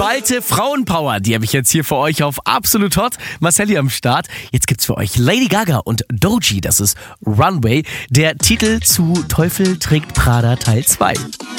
Geballte Frauenpower, die habe ich jetzt hier für euch auf Absolut Hot. Marcelli am Start. Jetzt gibt's für euch Lady Gaga und Doechii, das ist Runway. Der Titel zu Teufel trägt Prada Teil 2.